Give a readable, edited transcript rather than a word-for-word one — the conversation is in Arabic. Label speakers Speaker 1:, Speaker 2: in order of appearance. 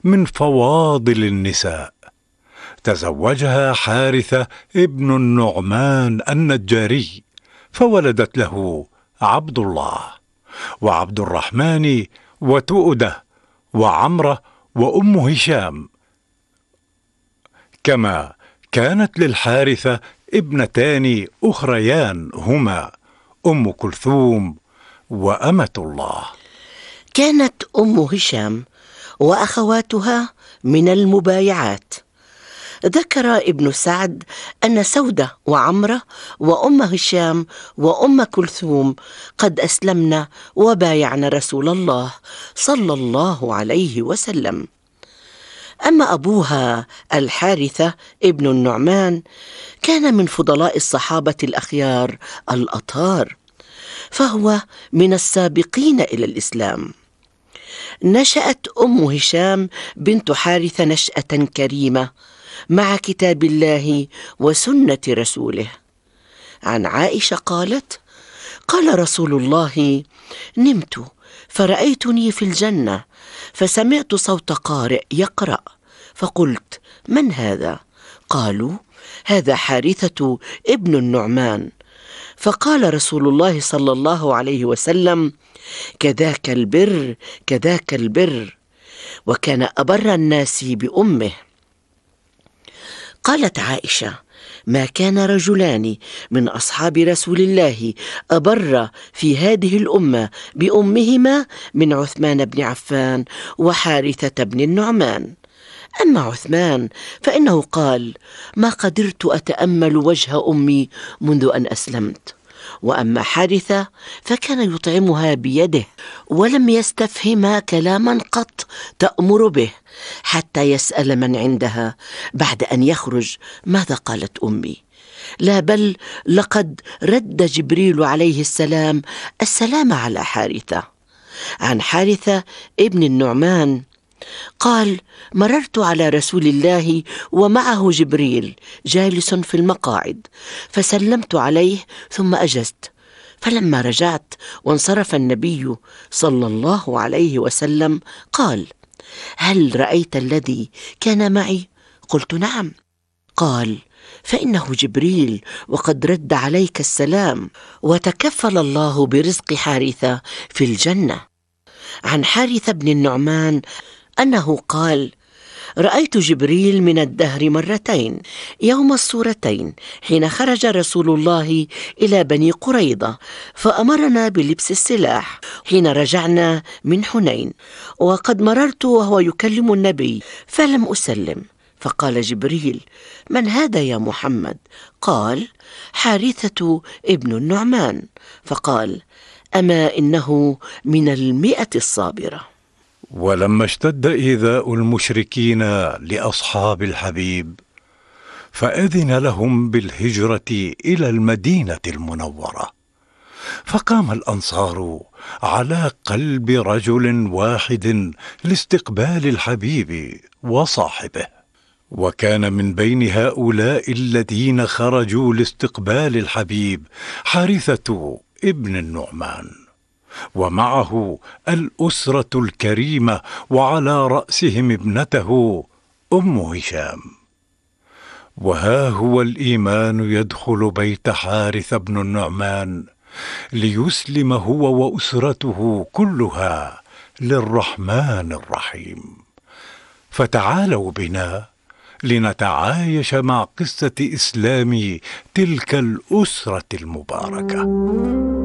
Speaker 1: من فواضل النساء. تزوجها حارثة ابن النعمان النجاري، فولدت له عبد الله وعبد الرحمن وتؤدة وعمرة وأم هشام. كما كانت للحارثة ابنتان أخريان هما أم كلثوم وأمة الله.
Speaker 2: كانت أم هشام وأخواتها من المبايعات. ذكر ابن سعد أن سودة وعمرة وأم هشام وأم كلثوم قد أسلمن وبايعن رسول الله صلى الله عليه وسلم. أما أبوها الحارثة ابن النعمان كان من فضلاء الصحابة الأخيار الأطهار، فهو من السابقين إلى الإسلام. نشأت أم هشام بنت حارثة نشأة كريمة مع كتاب الله وسنة رسوله. عن عائشة قالت: قال رسول الله: نمت فرأيتني في الجنة، فسمعت صوت قارئ يقرأ، فقلت: من هذا؟ قالوا: هذا حارثة ابن النعمان. فقال رسول الله صلى الله عليه وسلم: كذاك البر كذاك البر. وكان أبر الناس بأمه. قالت عائشة: ما كان رجلان من أصحاب رسول الله أبر في هذه الأمة بأمهما من عثمان بن عفان وحارثة بن النعمان. أما عثمان فإنه قال: ما قدرت أتأمل وجه أمي منذ أن أسلمت. وأما حارثة فكان يطعمها بيده، ولم يستفهمها كلاما قط تأمر به حتى يسأل من عندها بعد أن يخرج: ماذا قالت أمي؟ لا، بل لقد رد جبريل عليه السلام السلام على حارثة. عن حارثة ابن النعمان قال: مررت على رسول الله ومعه جبريل جالس في المقاعد، فسلمت عليه ثم أجزت، فلما رجعت وانصرف النبي صلى الله عليه وسلم قال: هل رأيت الذي كان معي؟ قلت: نعم. قال: فإنه جبريل وقد رد عليك السلام، وتكفل الله برزق حارثة في الجنة. عن حارثة بن النعمان أنه قال: رأيت جبريل من الدهر مرتين، يوم الصورتين حين خرج رسول الله إلى بني قريظة فأمرنا بلبس السلاح حين رجعنا من حنين، وقد مررت وهو يكلم النبي فلم أسلم، فقال جبريل: من هذا يا محمد؟ قال: حارثة ابن النعمان. فقال: أما إنه من 100 الصابرة.
Speaker 1: ولما اشتد إيذاء المشركين لأصحاب الحبيب فأذن لهم بالهجرة إلى المدينة المنورة، فقام الأنصار على قلب رجل واحد لاستقبال الحبيب وصاحبه. وكان من بين هؤلاء الذين خرجوا لاستقبال الحبيب حارثة ابن النعمان، ومعه الأسرة الكريمة، وعلى رأسهم ابنته أم هشام. وها هو الإيمان يدخل بيت حارث بن النعمان ليسلم هو وأسرته كلها للرحمن الرحيم. فتعالوا بنا لنتعايش مع قصة إسلام تلك الأسرة المباركة.